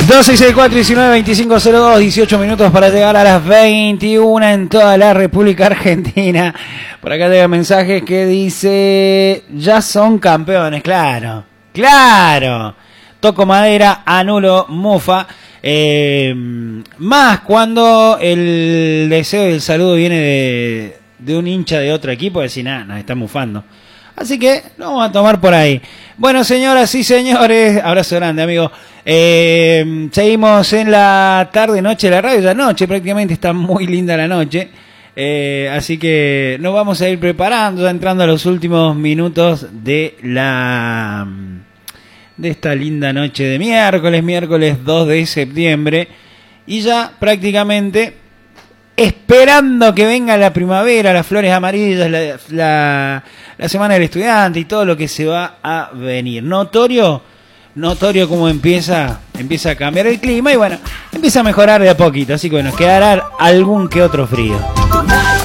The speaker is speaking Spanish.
2664-192502, 18 minutos para llegar a las 21 en toda la República Argentina. Por acá llega mensajes que dice, ya son campeones, claro, claro. Toco madera, anulo, mufa. Más cuando el deseo y el saludo viene de un hincha de otro equipo, decir, nada, nos está mufando. Así que lo vamos a tomar por ahí. Bueno, señoras y señores, abrazo grande, amigo. Seguimos en la tarde-noche de la radio, ya noche, prácticamente está muy linda la noche. Así que nos vamos a ir preparando, ya entrando a los últimos minutos de esta linda noche de miércoles 2 de septiembre. Y ya prácticamente esperando que venga la primavera, las flores amarillas, la semana del estudiante y todo lo que se va a venir. Notorio cómo empieza a cambiar el clima y bueno, empieza a mejorar de a poquito. Así que bueno, quedará algún que otro frío.